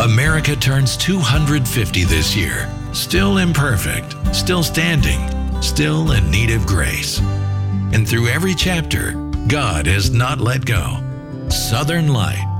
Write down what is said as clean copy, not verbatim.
America turns 250 this year. Still imperfect, still standing, still in need of grace. And through every chapter, God has not let go. Southern Light